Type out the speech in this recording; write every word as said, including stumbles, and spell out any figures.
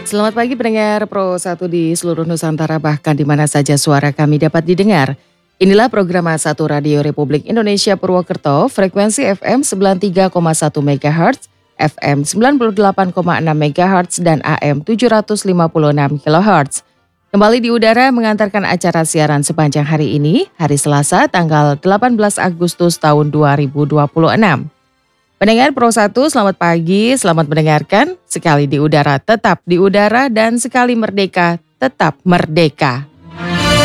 Selamat pagi pendengar Pro satu di seluruh Nusantara bahkan di mana saja suara kami dapat didengar. Inilah program A satu Radio Republik Indonesia Purwokerto, frekuensi F M sembilan puluh tiga koma satu megahertz, F M sembilan puluh delapan koma enam megahertz, dan A M tujuh ratus lima puluh enam kilohertz. Kembali di udara mengantarkan acara siaran sepanjang hari ini, hari Selasa tanggal delapan belas Agustus tahun dua ribu dua puluh enam. Pendengar Pro satu, selamat pagi, selamat mendengarkan. Sekali di udara, tetap di udara, dan sekali merdeka, tetap merdeka.